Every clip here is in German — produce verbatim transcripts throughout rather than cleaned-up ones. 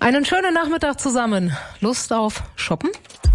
Einen schönen Nachmittag zusammen. Lust auf Shoppen?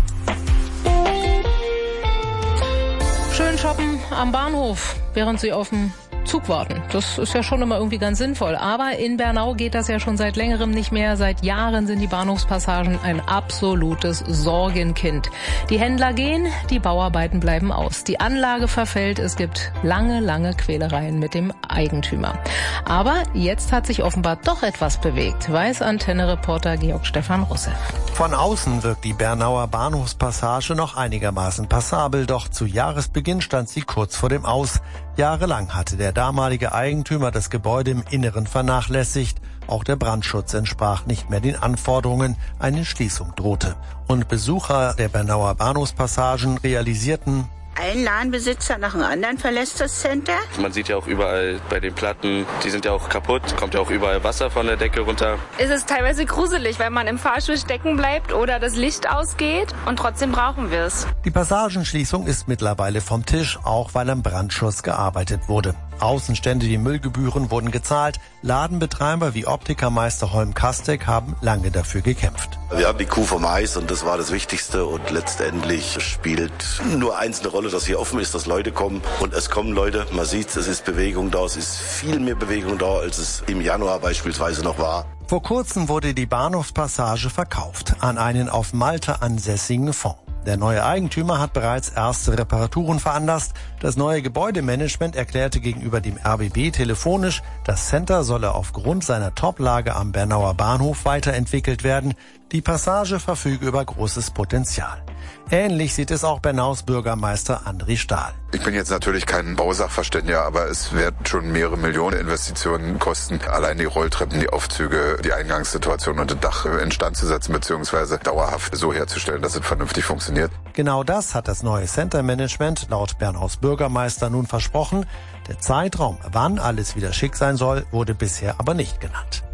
Schön shoppen am Bahnhof, während Sie auf dem Zug warten. Das ist ja schon immer irgendwie ganz sinnvoll. Aber in Bernau geht das ja schon seit längerem nicht mehr. Seit Jahren sind die Bahnhofspassagen ein absolutes Sorgenkind. Die Händler gehen, die Bauarbeiten bleiben aus. Die Anlage verfällt, es gibt lange, lange Quälereien mit dem Eigentümer. Aber jetzt hat sich offenbar doch etwas bewegt, weiß Antenne-Reporter Georg Stefan Russe. Von außen wirkt die Bernauer Bahnhofspassage noch einigermaßen passabel, doch zu Jahresbeginn stand sie kurz vor dem Aus. Jahrelang hatte der damalige Eigentümer das Gebäude im Inneren vernachlässigt. Auch der Brandschutz entsprach nicht mehr den Anforderungen, eine Schließung drohte. Und Besucher der Bernauer Bahnhofspassagen realisierten: Ein Ladenbesitzer nach dem anderen verlässt das Center. Man sieht ja auch überall bei den Platten, die sind ja auch kaputt, kommt ja auch überall Wasser von der Decke runter. Es ist teilweise gruselig, weil man im Fahrstuhl stecken bleibt oder das Licht ausgeht und trotzdem brauchen wir es. Die Passagenschließung ist mittlerweile vom Tisch, auch weil am Brandschutz gearbeitet wurde. Außenstände wie Müllgebühren wurden gezahlt. Ladenbetreiber wie Optikermeister Holm Kastek haben lange dafür gekämpft. Wir haben die Kuh vom Eis und das war das Wichtigste. Und letztendlich spielt nur eins eine Rolle, dass hier offen ist, dass Leute kommen. Und es kommen Leute, man sieht, es ist Bewegung da. Es ist viel mehr Bewegung da, als es im Januar beispielsweise noch war. Vor kurzem wurde die Bahnhofspassage verkauft an einen auf Malta ansässigen Fonds. Der neue Eigentümer hat bereits erste Reparaturen veranlasst. Das neue Gebäudemanagement erklärte gegenüber dem R B B telefonisch, das Center solle aufgrund seiner Toplage am Bernauer Bahnhof weiterentwickelt werden. Die Passage verfüge über großes Potenzial. Ähnlich sieht es auch Bernaus Bürgermeister André Stahl. Ich bin jetzt natürlich kein Bausachverständiger, aber es werden schon mehrere Millionen Investitionen kosten, allein die Rolltreppen, die Aufzüge, die Eingangssituation und das Dach instand zu setzen bzw. dauerhaft so herzustellen, dass es vernünftig funktioniert. Genau das hat das neue Center-Management laut Bernaus Bürgermeister nun versprochen. Der Zeitraum, wann alles wieder schick sein soll, wurde bisher aber nicht genannt.